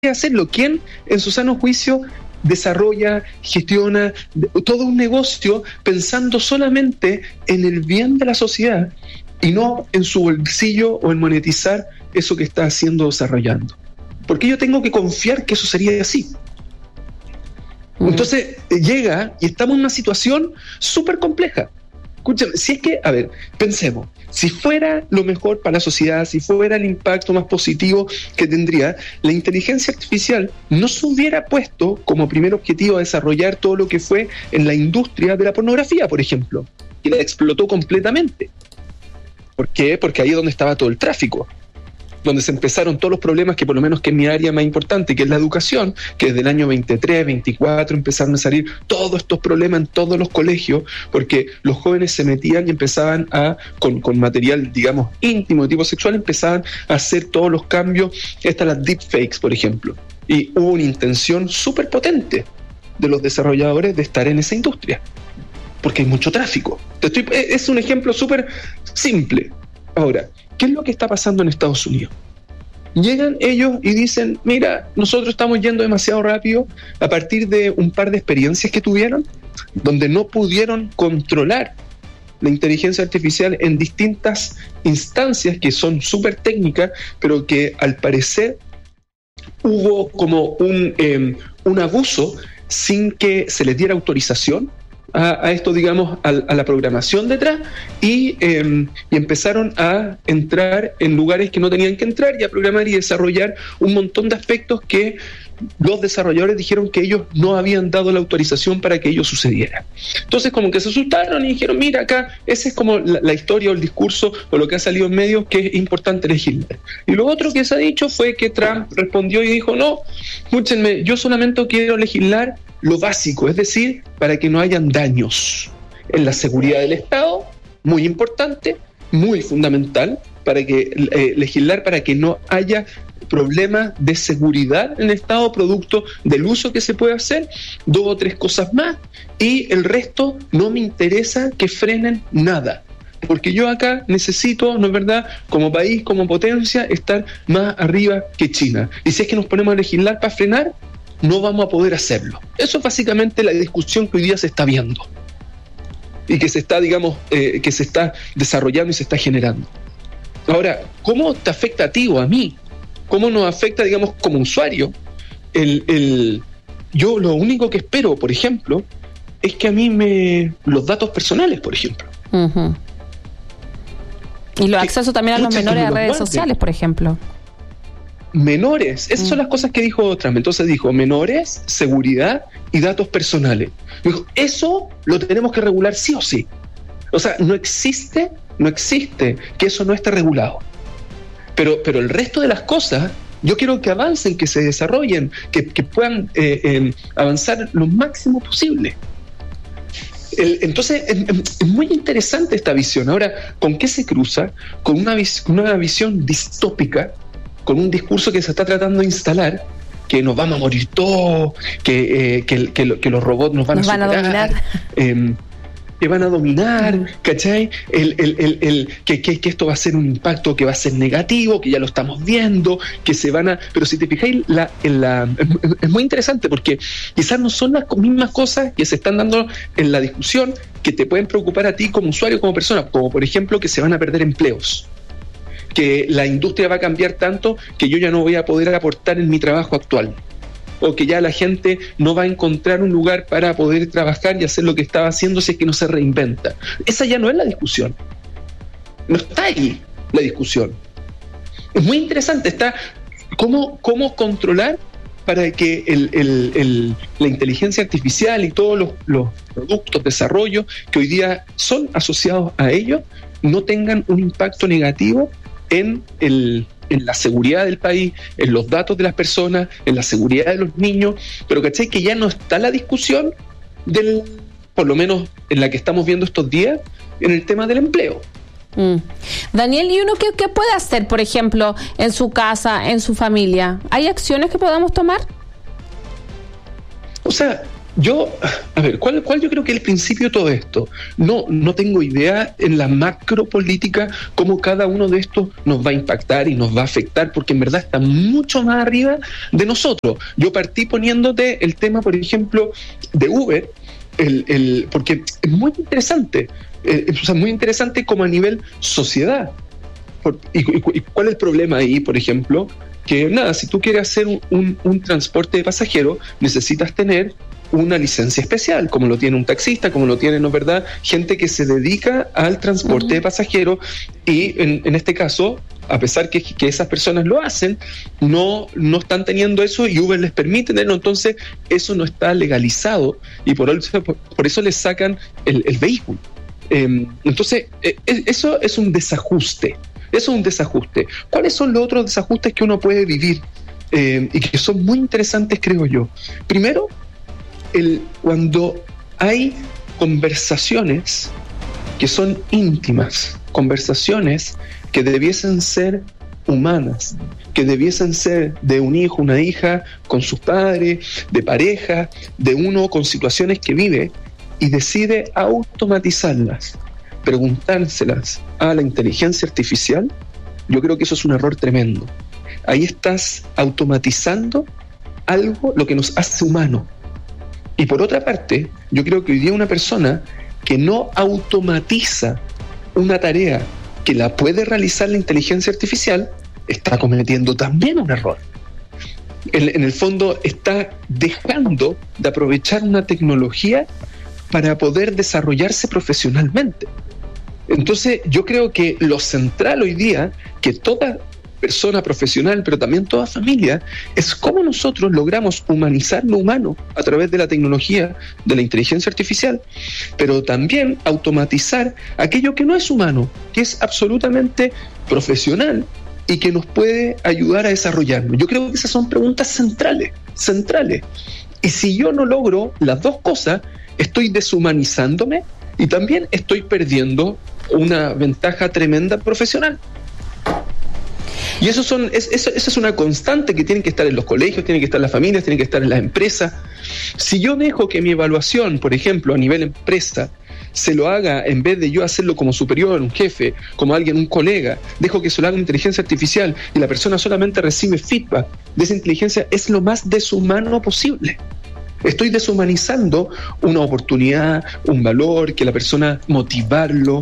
hacerlo? ¿Quién en su sano juicio desarrolla, gestiona todo un negocio pensando solamente en el bien de la sociedad y no en su bolsillo o en monetizar eso que está haciendo, desarrollando? Porque yo tengo que confiar que eso sería así. Entonces llega y estamos en una situación súper compleja. Escúchame, si es que, a ver, pensemos, si fuera lo mejor para la sociedad, si fuera el impacto más positivo que tendría, la inteligencia artificial no se hubiera puesto como primer objetivo a desarrollar todo lo que fue en la industria de la pornografía, por ejemplo, que la explotó completamente. ¿Por qué? Porque ahí es donde estaba todo el tráfico, donde se empezaron todos los problemas que por lo menos que es mi área más importante, que es la educación, que desde el año 23, 24 empezaron a salir todos estos problemas en todos los colegios, porque los jóvenes se metían y empezaban con material, digamos, íntimo de tipo sexual, empezaban a hacer todos los cambios, las deepfakes, por ejemplo. Y hubo una intención súper potente de los desarrolladores de estar en esa industria, porque hay mucho tráfico. Es un ejemplo súper simple. Ahora, ¿qué es lo que está pasando en Estados Unidos? Llegan ellos y dicen, mira, nosotros estamos yendo demasiado rápido a partir de un par de experiencias que tuvieron, donde no pudieron controlar la inteligencia artificial en distintas instancias que son súper técnicas, pero que al parecer hubo como un abuso sin que se les diera autorización a esto, digamos, a la programación detrás, y empezaron a entrar en lugares que no tenían que entrar y a programar y desarrollar un montón de aspectos que los desarrolladores dijeron que ellos no habían dado la autorización para que ello sucediera. Entonces como que se asustaron y dijeron, mira acá, esa es como la historia o el discurso o lo que ha salido en medios, que es importante legislar. Y lo otro que se ha dicho fue que Trump respondió y dijo, no, escúchenme, yo solamente quiero legislar lo básico, es decir, para que no hayan daños en la seguridad del Estado, muy importante, muy fundamental, para que legislar para que no haya problemas de seguridad en el Estado producto del uso que se puede hacer, 2 o 3 cosas más, y el resto no me interesa que frenen nada, porque yo acá necesito, ¿no es verdad?, como país, como potencia, estar más arriba que China. Y si es que nos ponemos a legislar para frenar, no vamos a poder hacerlo. Eso es básicamente la discusión que hoy día se está viendo y que se está, digamos, que se está desarrollando y se está generando. Ahora, ¿cómo te afecta a ti o a mí? ¿Cómo nos afecta, digamos, como usuario? Yo lo único que espero, por ejemplo, es que a mí los datos personales, por ejemplo. Uh-huh. Y los accesos también a los menores a redes sociales, por ejemplo. Menores, esas son las cosas que dijo Trump. Entonces dijo menores, seguridad y datos personales. Dijo, eso lo tenemos que regular sí o sí. O sea, no existe que eso no esté regulado. Pero el resto de las cosas, yo quiero que avancen, que se desarrollen, que puedan avanzar lo máximo posible. Entonces, es muy interesante esta visión. Ahora, ¿con qué se cruza? Con una visión distópica, con un discurso que se está tratando de instalar, que nos vamos a morir todos, que los robots nos van a superar, a dominar. Que van a dominar, ¿cachai? Que esto va a ser un impacto que va a ser negativo, que ya lo estamos viendo, que se van a... Pero si te fijáis, es muy interesante porque quizás no son las mismas cosas que se están dando en la discusión que te pueden preocupar a ti como usuario, como persona, como por ejemplo que se van a perder empleos, que la industria va a cambiar tanto que yo ya no voy a poder aportar en mi trabajo actual, o que ya la gente no va a encontrar un lugar para poder trabajar y hacer lo que estaba haciendo si es que no se reinventa. Esa ya no es la discusión. No está ahí la discusión. Es muy interesante, está cómo controlar para que la inteligencia artificial y todos los productos, desarrollos que hoy día son asociados a ello, no tengan un impacto negativo en la seguridad del país, en los datos de las personas, en la seguridad de los niños, pero ¿cachai? Que ya no está la discusión por lo menos en la que estamos viendo estos días, en el tema del empleo. Daniel, ¿y uno qué puede hacer, por ejemplo, en su casa, en su familia? ¿Hay acciones que podamos tomar? O sea, ¿cuál yo creo que es el principio de todo esto? No tengo idea en la macro política cómo cada uno de estos nos va a impactar y nos va a afectar, porque en verdad está mucho más arriba de nosotros. Yo partí poniéndote el tema, por ejemplo, de Uber, porque es muy interesante, muy interesante como a nivel sociedad. ¿Y cuál es el problema ahí, por ejemplo? Que nada, si tú quieres hacer un transporte de pasajeros, necesitas tener una licencia especial, como lo tiene un taxista, como lo tiene, ¿no es verdad?, gente que se dedica al transporte de pasajeros, y en este caso, a pesar que esas personas lo hacen, no están teniendo eso, y Uber les permite tenerlo. Entonces eso no está legalizado, y por eso les sacan el vehículo. Entonces eso es un desajuste. Eso es un desajuste. ¿Cuáles son los otros desajustes que uno puede vivir y que son muy interesantes, creo yo? Primero, cuando hay conversaciones que son íntimas, conversaciones que debiesen ser humanas, que debiesen ser de un hijo, una hija, con sus padres, de pareja, de uno con situaciones que vive, y decide automatizarlas, preguntárselas a la inteligencia artificial, yo creo que eso es un error tremendo. Ahí estás automatizando algo, lo que nos hace humanos. Y por otra parte, yo creo que hoy día una persona que no automatiza una tarea que la puede realizar la inteligencia artificial, está cometiendo también un error. En el fondo está dejando de aprovechar una tecnología para poder desarrollarse profesionalmente. Entonces yo creo que lo central hoy día, que toda persona profesional, pero también toda familia, es cómo nosotros logramos humanizar lo humano a través de la tecnología, de la inteligencia artificial, pero también automatizar aquello que no es humano, que es absolutamente profesional y que nos puede ayudar a desarrollarnos. Yo creo que esas son preguntas centrales. Y si yo no logro las dos cosas, estoy deshumanizándome y también estoy perdiendo una ventaja tremenda profesional. Y eso es una constante que tiene que estar en los colegios, tiene que estar en las familias, tiene que estar en las empresas. Si yo dejo que mi evaluación, por ejemplo, a nivel empresa, se lo haga, en vez de yo hacerlo como superior, un jefe, como alguien, un colega, dejo que se lo haga una inteligencia artificial y la persona solamente recibe feedback de esa inteligencia, es lo más deshumano posible. Estoy deshumanizando una oportunidad, un valor, que la persona motivarlo.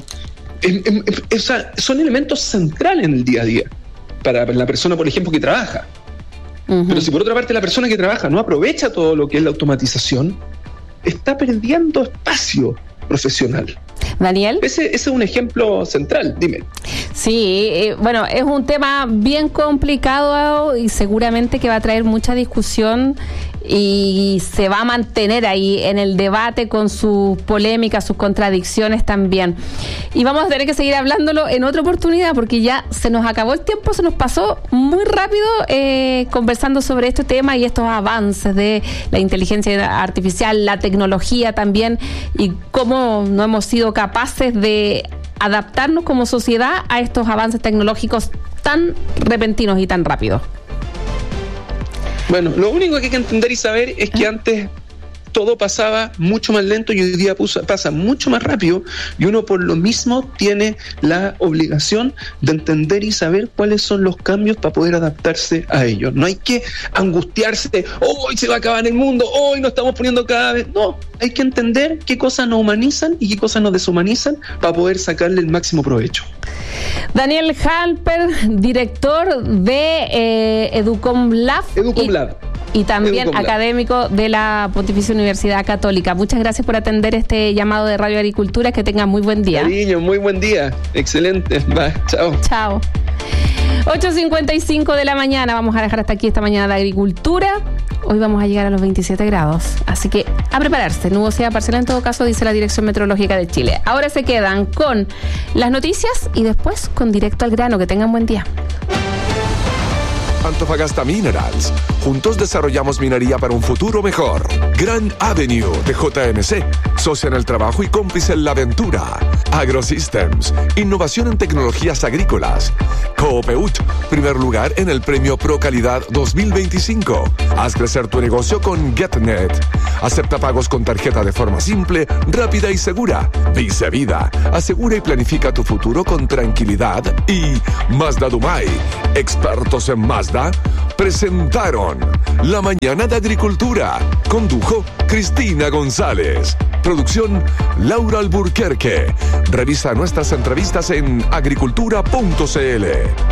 O sea, son elementos centrales en el día a día para la persona, por ejemplo, que trabaja. Pero si por otra parte la persona que trabaja no aprovecha todo lo que es la automatización, está perdiendo espacio profesional. Daniel. Ese es un ejemplo central, dime. Sí, bueno, es un tema bien complicado y seguramente que va a traer mucha discusión y se va a mantener ahí en el debate con sus polémicas, sus contradicciones también. Y vamos a tener que seguir hablándolo en otra oportunidad porque ya se nos acabó el tiempo, se nos pasó muy rápido conversando sobre este tema y estos avances de la inteligencia artificial, la tecnología también, y cómo no hemos sido capaces de adaptarnos como sociedad a estos avances tecnológicos tan repentinos y tan rápidos. Bueno, lo único que hay que entender y saber es que antes todo pasaba mucho más lento y hoy día pasa mucho más rápido, y uno por lo mismo tiene la obligación de entender y saber cuáles son los cambios para poder adaptarse a ellos. No hay que angustiarse, hoy se va a acabar el mundo, hoy nos estamos poniendo cada vez. No, hay que entender qué cosas nos humanizan y qué cosas nos deshumanizan para poder sacarle el máximo provecho. Daniel Halper, director de Educom Lab. Y también académico de la Pontificia Universidad Católica. Muchas gracias por atender este llamado de Radio Agricultura. Que tengan muy buen día. Cariño, muy buen día. Excelente. Va, chao. Chao. 8:55 de la mañana. Vamos a dejar hasta aquí esta mañana de Agricultura. Hoy vamos a llegar a los 27 grados. Así que a prepararse. Nubosidad parcial en todo caso, dice la Dirección Meteorológica de Chile. Ahora se quedan con las noticias y después con Directo al Grano. Que tengan buen día. Antofagasta Minerals. Juntos desarrollamos minería para un futuro mejor. Grand Avenue de JMC. Socia en el trabajo y cómplice en la aventura. AgroSystems, innovación en tecnologías agrícolas. Coopeut, primer lugar en el premio Pro Calidad 2025. Haz crecer tu negocio con GetNet. Acepta pagos con tarjeta de forma simple, rápida y segura. Vice Vida, asegura y planifica tu futuro con tranquilidad. Y Mazda Dumay, expertos en Mazda, presentaron La Mañana de Agricultura. Condujo Cristina González. Producción Laura Alburquerque. Revisa nuestras entrevistas en agricultura.cl.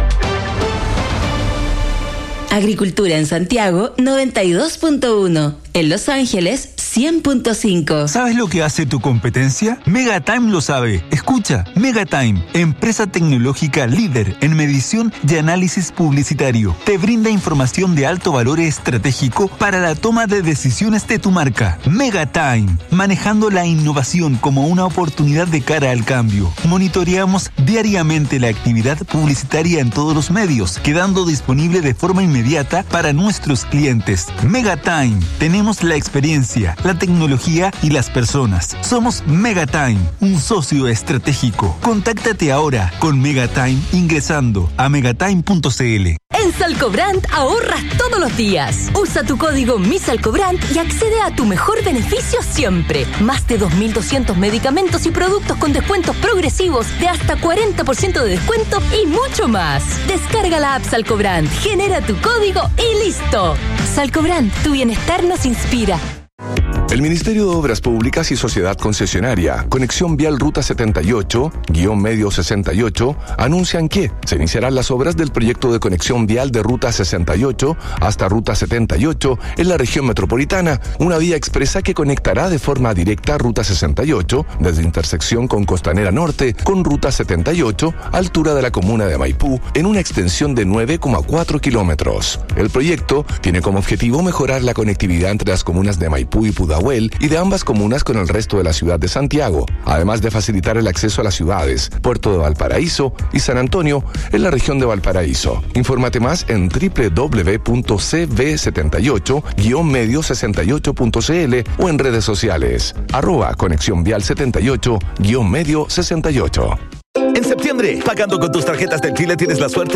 Agricultura en Santiago 92.1. En Los Ángeles 100.5. ¿Sabes lo que hace tu competencia? Megatime lo sabe. Escucha, Megatime, empresa tecnológica líder en medición y análisis publicitario. Te brinda información de alto valor estratégico para la toma de decisiones de tu marca. Megatime, manejando la innovación como una oportunidad de cara al cambio. Monitoreamos diariamente la actividad publicitaria en todos los medios, quedando disponible de forma inmediata para nuestros clientes. Megatime, tenemos la experiencia, la tecnología y las personas. Somos Megatime, un socio estratégico. Contáctate ahora con Megatime ingresando a megatime.cl. En Salcobrand ahorras todos los días. Usa tu código MISALCOBRAND y accede a tu mejor beneficio siempre. Más de 2.200 medicamentos y productos con descuentos progresivos de hasta 40% de descuento y mucho más. Descarga la app Salcobrand, genera tu código y listo. Salcobrand, tu bienestar nos inspira. El Ministerio de Obras Públicas y Sociedad Concesionaria, Conexión Vial Ruta 78-Medio 68, anuncian que se iniciarán las obras del proyecto de conexión vial de Ruta 68 hasta Ruta 78 en la región metropolitana, una vía expresa que conectará de forma directa Ruta 68 desde intersección con Costanera Norte con Ruta 78, altura de la comuna de Maipú, en una extensión de 9,4 kilómetros. El proyecto tiene como objetivo mejorar la conectividad entre las comunas de Maipú y Pudahuel y de ambas comunas con el resto de la ciudad de Santiago, además de facilitar el acceso a las ciudades Puerto de Valparaíso y San Antonio en la región de Valparaíso. Infórmate más en www.cv78-medio68.cl o en redes sociales @Conexión Vial 78-Medio 68. En septiembre, pagando con tus tarjetas del Chile tienes la suerte